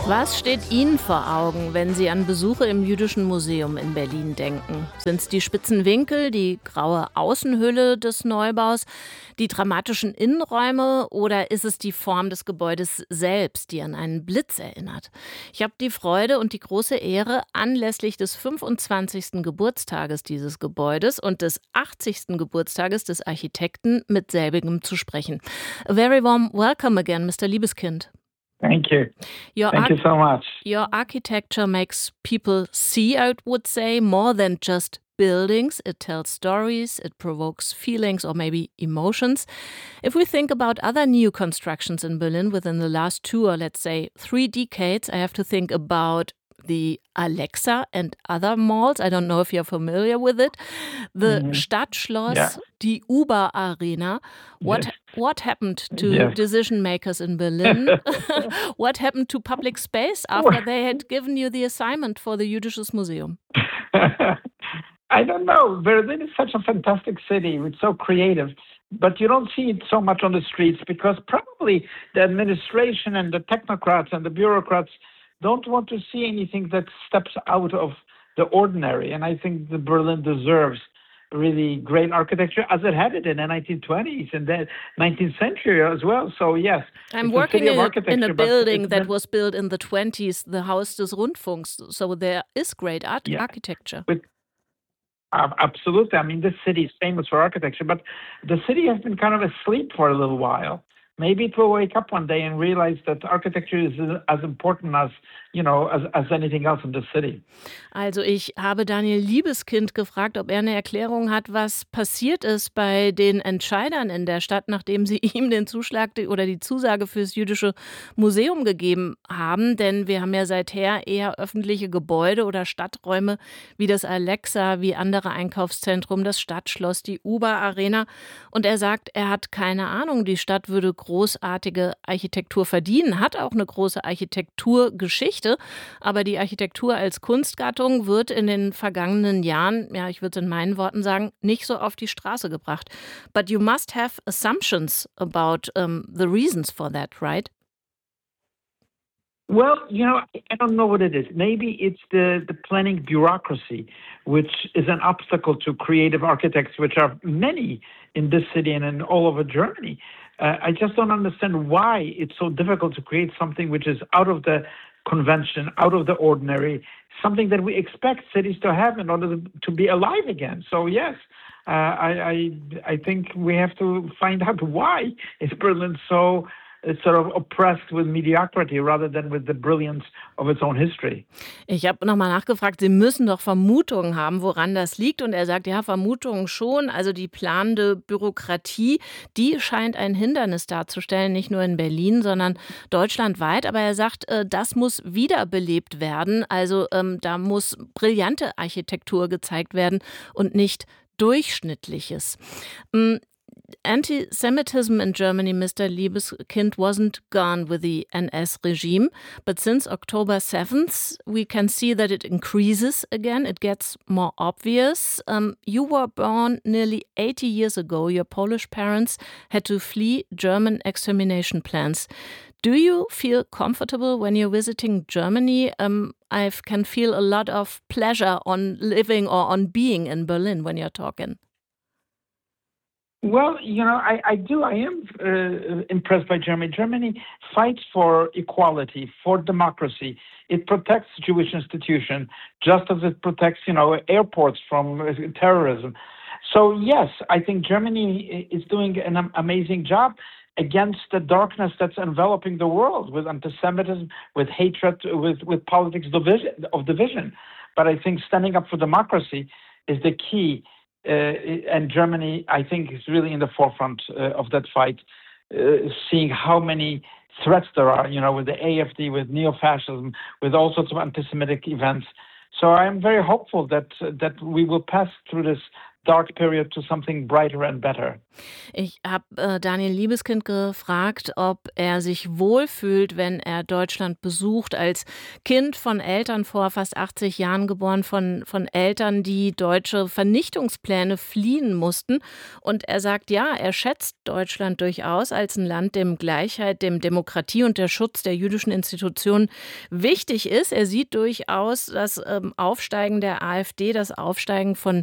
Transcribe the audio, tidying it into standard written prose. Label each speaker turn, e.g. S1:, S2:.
S1: Was steht Ihnen vor Augen, wenn Sie an Besuche im Jüdischen Museum in Berlin denken? Sind es die spitzen Winkel, die graue Außenhülle des Neubaus, die dramatischen Innenräume oder ist es die Form des Gebäudes selbst, die an einen Blitz erinnert? Ich habe die Freude und die große Ehre, anlässlich des 25. Geburtstages dieses Gebäudes und des 80. Geburtstages des Architekten mit selbigem zu sprechen. A very warm welcome again, Mr. Liebeskind.
S2: Thank you.
S1: Your
S2: Thank you so much.
S1: Your architecture makes people see, I would say, more than just buildings. It tells stories, it provokes feelings or maybe emotions. If we think about other new constructions in Berlin within the last 2 or let's say 3 decades, I have to think about the Alexa and other malls. I don't know if you're familiar with it. The Stadtschloss,
S2: Yeah.
S1: die Uber-Arena.
S2: Yes.
S1: What happened to
S2: Yes.
S1: decision makers in Berlin? What happened to public space after they had given you the assignment for the Jüdisches Museum?
S2: I don't know. Berlin is such a fantastic city. It's so creative. But you don't see it so much on the streets because probably the administration and the technocrats and the bureaucrats don't want to see anything that steps out of the ordinary. And I think that Berlin deserves really great architecture as it had it in the 1920s and the 19th century as well. So yes,
S1: I'm
S2: it's a
S1: working
S2: city of
S1: in a
S2: architecture, but
S1: building
S2: it's
S1: that
S2: been-
S1: was built in the 20s, the Haus des Rundfunks. So there is great
S2: Yeah.
S1: architecture.
S2: Absolutely. I mean, this city is famous for architecture, but the city has been kind of asleep for a little while. Maybe it will wake up one day and realize that architecture is as important as, as anything else in the city.
S1: Also ich habe Daniel Liebeskind gefragt, ob er eine Erklärung hat, was passiert ist bei den Entscheidern in der Stadt, nachdem sie ihm den Zuschlag oder die Zusage fürs Jüdische Museum gegeben haben. Denn wir haben ja seither eher öffentliche Gebäude oder Stadträume wie das Alexa, wie andere Einkaufszentrum, das Stadtschloss, die Uber-Arena. Und er sagt, er hat keine Ahnung, die Stadt würde großartige Architektur verdienen, hat auch eine große Architekturgeschichte, aber die Architektur als Kunstgattung wird in den vergangenen Jahren, ja, ich würde es in meinen Worten sagen, nicht so auf die Straße gebracht. But you must have assumptions about the reasons for that, right?
S2: Well, I don't know what it is. Maybe it's the planning bureaucracy, which is an obstacle to creative architects, which are many in this city and in all over Germany. I just don't understand why it's so difficult to create something which is out of the convention, out of the ordinary, something that we expect cities to have in order to be alive again. So yes, I think we have to find out why is Berlin so sort of oppressed with mediocrity rather than with the brilliance of its own history.
S1: Ich habe nochmal nachgefragt, Sie müssen doch Vermutungen haben, woran das liegt. Und er sagt, ja, Vermutungen schon. Also die planende Bürokratie, die scheint ein Hindernis darzustellen, nicht nur in Berlin, sondern deutschlandweit. Aber er sagt, das muss wiederbelebt werden. Also da muss brillante Architektur gezeigt werden und nicht Durchschnittliches. Anti-Semitism in Germany, Mr. Liebeskind, wasn't gone with the NS regime, but since October 7th, we can see that it increases again. It gets more obvious. You were born nearly 80 years ago. Your Polish parents had to flee German extermination plans. Do you feel comfortable when you're visiting Germany? I can feel a lot of pleasure on living or on being in Berlin when you're talking.
S2: Well, I do. I am impressed by Germany. Germany fights for equality, for democracy. It protects Jewish institutions just as it protects, airports from terrorism. So, yes, I think Germany is doing an amazing job against the darkness that's enveloping the world with anti-Semitism, with hatred, with politics of division. But I think standing up for democracy is the key. And Germany, I think, is really in the forefront of that fight, seeing how many threats there are, with the AfD, with neo-fascism, with all sorts of anti-Semitic events. So I'm very hopeful that we will pass through this dark period to something brighter and better.
S1: Ich habe Daniel Liebeskind gefragt, ob er sich wohlfühlt, wenn er Deutschland besucht, als Kind von Eltern vor fast 80 Jahren geboren, von Eltern, die deutsche Vernichtungspläne fliehen mussten. Und er sagt, ja, er schätzt Deutschland durchaus als ein Land, dem Gleichheit, dem Demokratie und der Schutz der jüdischen Institutionen wichtig ist. Er sieht durchaus das Aufsteigen der AfD, das Aufsteigen von